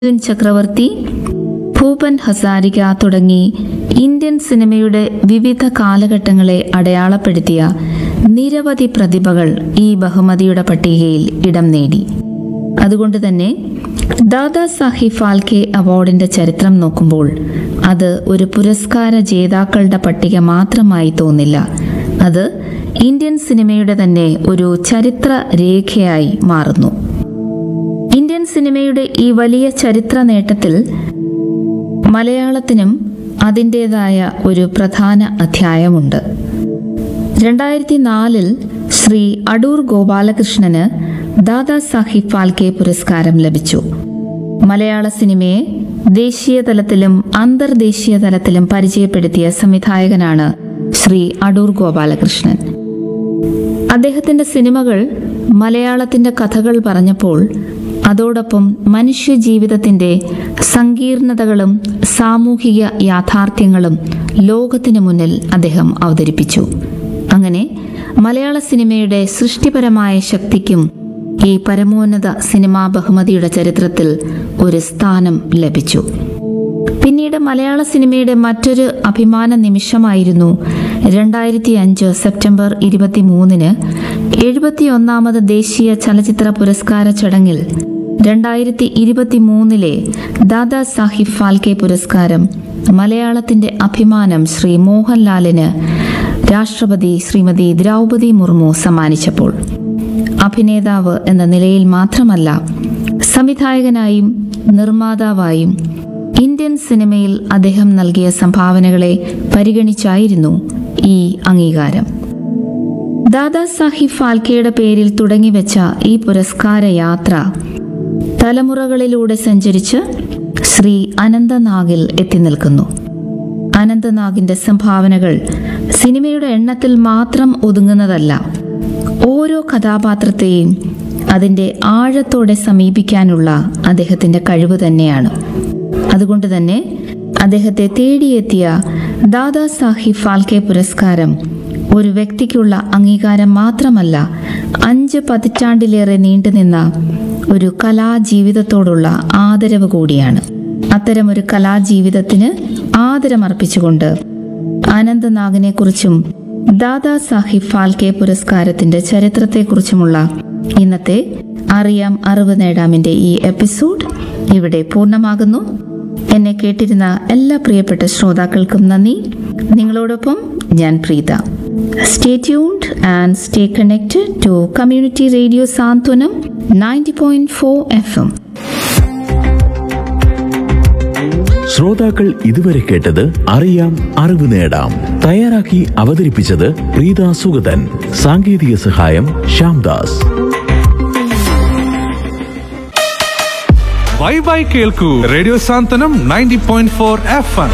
മിഥുൻ ചക്രവർത്തി, ഭൂപൻ ഹസാരിക തുടങ്ങി ഇന്ത്യൻ സിനിമയുടെ വിവിധ കാലഘട്ടങ്ങളെ അടയാളപ്പെടുത്തിയ നിരവധി പ്രതിഭകൾ ഈ ബഹുമതിയുടെ പട്ടികയിൽ ഇടം നേടി. അതുകൊണ്ട് തന്നെ ദാദാ സാഹിബ് ഫാൽക്കെ അവാർഡിന്റെ ചരിത്രം നോക്കുമ്പോൾ അത് ഒരു പുരസ്കാര ജേതാക്കളുടെ പട്ടിക മാത്രമായി തോന്നില്ല. അത് ഇന്ത്യൻ സിനിമയുടെ തന്നെ ഒരു ചരിത്ര രേഖയായി മാറുന്നു. ഇന്ത്യൻ സിനിമയുടെ ഈ വലിയ ചരിത്ര നേട്ടത്തിൽ മലയാളത്തിനും അതിൻ്റെതായ ഒരു പ്രധാന അധ്യായമുണ്ട്. 2004 ശ്രീ അടൂർ ഗോപാലകൃഷ്ണന് ദാദാ സാഹിബ് ഫാൽക്കെ പുരസ്കാരം ലഭിച്ചു. മലയാള സിനിമയെ ദേശീയ തലത്തിലും അന്തർദേശീയ തലത്തിലും പരിചയപ്പെടുത്തിയ സംവിധായകനാണ് ശ്രീ അടൂർ ഗോപാലകൃഷ്ണൻ. അദ്ദേഹത്തിന്റെ സിനിമകൾ മലയാളത്തിന്റെ കഥകൾ പറഞ്ഞപ്പോൾ അതോടൊപ്പം മനുഷ്യജീവിതത്തിന്റെ സങ്കീർണതകളും സാമൂഹിക യാഥാർത്ഥ്യങ്ങളും ലോകത്തിനു മുന്നിൽ അദ്ദേഹം അവതരിപ്പിച്ചു. അങ്ങനെ മലയാള സിനിമയുടെ സൃഷ്ടിപരമായ ശക്തിക്കും ഈ പരമോന്നത സിനിമാ ബഹുമതിയുടെ ചരിത്രത്തിൽ ഒരു സ്ഥാനം ലഭിച്ചു. പിന്നീട് മലയാള സിനിമയുടെ മറ്റൊരു അഭിമാന നിമിഷമായിരുന്നു 2005 സെപ്റ്റംബർ 23 71ാമത് ദേശീയ ചലച്ചിത്ര പുരസ്കാര ചടങ്ങിൽ 2023 ദാദാ സാഹിബ് ഫാൽക്കെ പുരസ്കാരം മലയാളത്തിന്റെ അഭിമാനം ശ്രീ മോഹൻലാലിന് രാഷ്ട്രപതി ശ്രീമതി ദ്രൗപദി മുർമു സമ്മാനിച്ചപ്പോൾ അഭിനേതാവ് എന്ന നിലയിൽ മാത്രമല്ല, സംവിധായകനായും നിർമ്മാതാവായും ഇന്ത്യൻ സിനിമയിൽ അദ്ദേഹം നൽകിയ സംഭാവനകളെ പരിഗണിച്ചായിരുന്നു ഈ അംഗീകാരം. ദാദാ സാഹിബ് ഫാൽക്കെയുടെ പേരിൽ തുടങ്ങിവെച്ച ഈ പുരസ്കാര യാത്ര തലമുറകളിലൂടെ സഞ്ചരിച്ച് ശ്രീ അനന്തനാഗിൽ എത്തി നിൽക്കുന്നു. അനന്തനാഗിന്റെ സംഭാവനകൾ സിനിമയുടെ എണ്ണത്തിൽ മാത്രം ഒതുങ്ങുന്നതല്ല, ഓരോ കഥാപാത്രത്തെയും അതിന്റെ ആഴത്തോടെ സമീപിക്കാനുള്ള അദ്ദേഹത്തിന്റെ കഴിവ് തന്നെയാണ്. അതുകൊണ്ട് തന്നെ അദ്ദേഹത്തെ തേടിയെത്തിയ ദാദാ സാഹിബ് ഫാൽക്കെ പുരസ്കാരം ഒരു വ്യക്തിക്കുള്ള അംഗീകാരം മാത്രമല്ല, 5 പതിറ്റാണ്ടിലേറെ നീണ്ടുനിന്ന ഒരു കലാജീവിതത്തോടുള്ള ആദരവ് കൂടിയാണ്. അത്തരമൊരു കലാജീവിതത്തിന് ആദരമർപ്പിച്ചുകൊണ്ട് അനന്തനാഗിനെ കുറിച്ചും ദാദാ സാഹിബ് ഫാൽക്കെ പുരസ്കാരത്തിന്റെ ചരിത്രത്തെക്കുറിച്ചുമുള്ള ഇന്നത്തെ അറിയാം അറിവ് നേടാമിന്റെ ഈ എപ്പിസോഡ് ഇവിടെ പൂർണ്ണമാകുന്നു. എന്നെ കേട്ടിരുന്ന എല്ലാ പ്രിയപ്പെട്ട ശ്രോതാക്കൾക്കും നന്ദി. നിങ്ങളോടൊപ്പം ഞാൻ Preetha. Stay tuned and stay connected to Community Radio Santwanam 90.4 FM. ശ്രോതാക്കൾ ഇതുവരെ കേട്ടത് അറിയാം അറിവ് നേടാം. തയ്യാറാക്കി അവതരിപ്പിച്ചത് പ്രീത സുഗതൻ. സാങ്കേതിക സഹായം ശ്യാംദാസ്. ബൈ കേൾക്കൂ റേഡിയോ സാന്ത്വനം 90.4 FM.